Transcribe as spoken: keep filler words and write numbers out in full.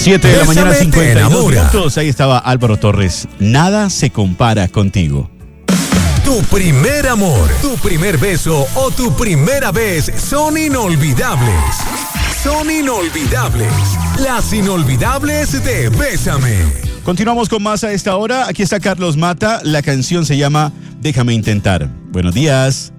siete de la mañana, Bésame, te cincuenta y dos enamora. minutos. Ahí estaba Álvaro Torres. Nada se compara contigo. Tu primer amor, tu primer beso o tu primera vez son inolvidables. Son inolvidables. Las inolvidables de Bésame. Continuamos con más a esta hora. Aquí está Carlos Mata. La canción se llama Déjame intentar. Buenos días.